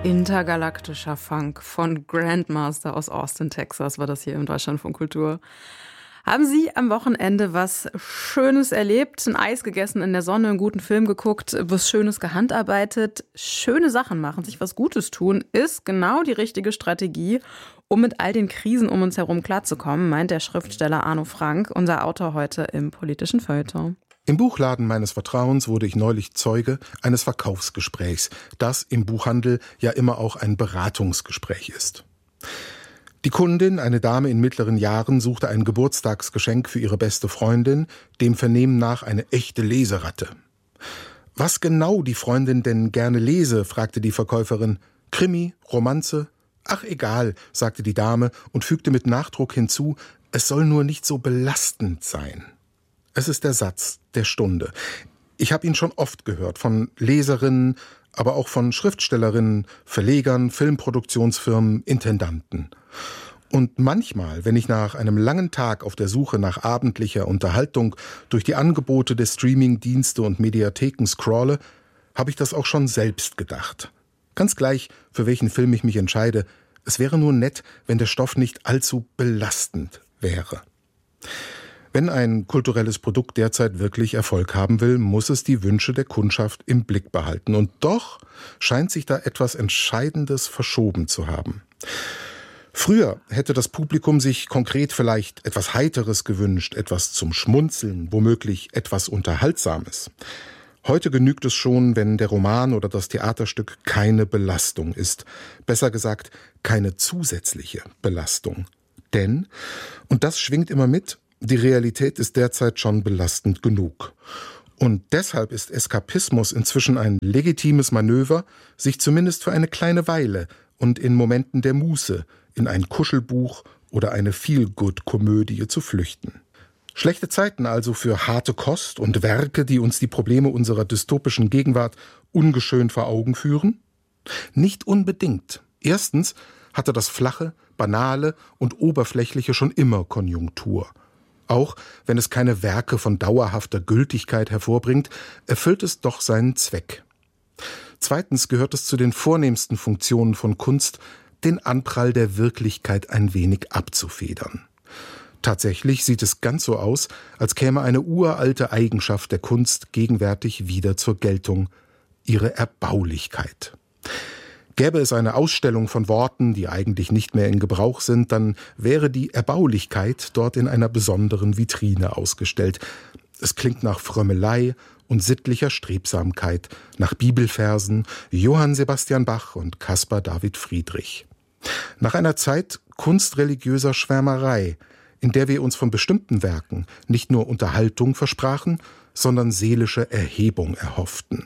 Intergalaktischer Funk von Grandmaster aus Austin, Texas, war das hier im Deutschlandfunk Kultur. Haben Sie am Wochenende was Schönes erlebt, ein Eis gegessen in der Sonne, einen guten Film geguckt, was Schönes gehandarbeitet? Schöne Sachen machen, sich was Gutes tun, ist genau die richtige Strategie, um mit all den Krisen um uns herum klarzukommen, meint der Schriftsteller Arno Frank, unser Autor heute im politischen Feuilleton. Im Buchladen meines Vertrauens wurde ich neulich Zeuge eines Verkaufsgesprächs, das im Buchhandel ja immer auch ein Beratungsgespräch ist. Die Kundin, eine Dame in mittleren Jahren, suchte ein Geburtstagsgeschenk für ihre beste Freundin, dem Vernehmen nach eine echte Leseratte. Was genau die Freundin denn gerne lese, fragte die Verkäuferin. Krimi, Romanze? Ach egal, sagte die Dame und fügte mit Nachdruck hinzu, es soll nur nicht so belastend sein. Es ist der Satz der Stunde. Ich habe ihn schon oft gehört, von Leserinnen, aber auch von Schriftstellerinnen, Verlegern, Filmproduktionsfirmen, Intendanten. Und manchmal, wenn ich nach einem langen Tag auf der Suche nach abendlicher Unterhaltung durch die Angebote der Streamingdienste und Mediatheken scrolle, habe ich das auch schon selbst gedacht. Ganz gleich, für welchen Film ich mich entscheide, es wäre nur nett, wenn der Stoff nicht allzu belastend wäre. Wenn ein kulturelles Produkt derzeit wirklich Erfolg haben will, muss es die Wünsche der Kundschaft im Blick behalten. Und doch scheint sich da etwas Entscheidendes verschoben zu haben. Früher hätte das Publikum sich konkret vielleicht etwas Heiteres gewünscht, etwas zum Schmunzeln, womöglich etwas Unterhaltsames. Heute genügt es schon, wenn der Roman oder das Theaterstück keine Belastung ist. Besser gesagt, keine zusätzliche Belastung. Denn, und das schwingt immer mit, die Realität ist derzeit schon belastend genug. Und deshalb ist Eskapismus inzwischen ein legitimes Manöver, sich zumindest für eine kleine Weile und in Momenten der Muße in ein Kuschelbuch oder eine Feel-Good-Komödie zu flüchten. Schlechte Zeiten also für harte Kost und Werke, die uns die Probleme unserer dystopischen Gegenwart ungeschönt vor Augen führen? Nicht unbedingt. Erstens hatte das Flache, Banale und Oberflächliche schon immer Konjunktur. Auch wenn es keine Werke von dauerhafter Gültigkeit hervorbringt, erfüllt es doch seinen Zweck. Zweitens gehört es zu den vornehmsten Funktionen von Kunst, den Anprall der Wirklichkeit ein wenig abzufedern. Tatsächlich sieht es ganz so aus, als käme eine uralte Eigenschaft der Kunst gegenwärtig wieder zur Geltung: ihre Erbaulichkeit. Gäbe es eine Ausstellung von Worten, die eigentlich nicht mehr in Gebrauch sind, dann wäre die Erbaulichkeit dort in einer besonderen Vitrine ausgestellt. Es klingt nach Frömmelei und sittlicher Strebsamkeit, nach Bibelversen, Johann Sebastian Bach und Caspar David Friedrich. Nach einer Zeit kunstreligiöser Schwärmerei, in der wir uns von bestimmten Werken nicht nur Unterhaltung versprachen, sondern seelische Erhebung erhofften.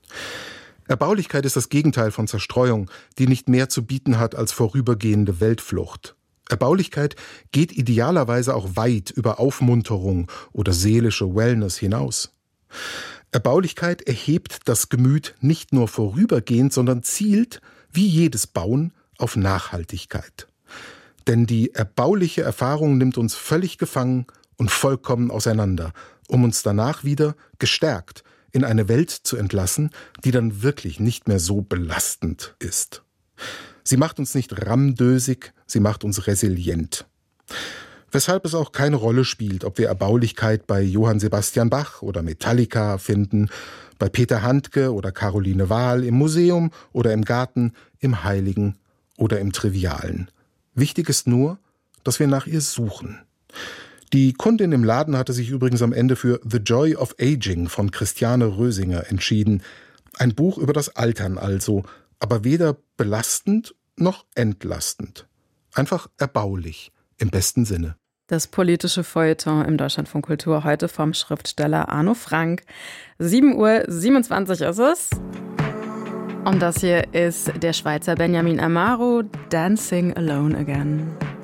Erbaulichkeit ist das Gegenteil von Zerstreuung, die nicht mehr zu bieten hat als vorübergehende Weltflucht. Erbaulichkeit geht idealerweise auch weit über Aufmunterung oder seelische Wellness hinaus. Erbaulichkeit erhebt das Gemüt nicht nur vorübergehend, sondern zielt, wie jedes Bauen, auf Nachhaltigkeit. Denn die erbauliche Erfahrung nimmt uns völlig gefangen und vollkommen auseinander, um uns danach wieder gestärkt in eine Welt zu entlassen, die dann wirklich nicht mehr so belastend ist. Sie macht uns nicht rammdösig, sie macht uns resilient. Weshalb es auch keine Rolle spielt, ob wir Erbaulichkeit bei Johann Sebastian Bach oder Metallica finden, bei Peter Handke oder Caroline Wahl, im Museum oder im Garten, im Heiligen oder im Trivialen. Wichtig ist nur, dass wir nach ihr suchen. Die Kundin im Laden hatte sich übrigens am Ende für The Joy of Aging von Christiane Rösinger entschieden. Ein Buch über das Altern also, aber weder belastend noch entlastend. Einfach erbaulich, im besten Sinne. Das politische Feuilleton im Deutschlandfunk Kultur heute vom Schriftsteller Arno Frank. 7:27 Uhr ist es. Und das hier ist der Schweizer Benjamin Amaro, Dancing Alone Again.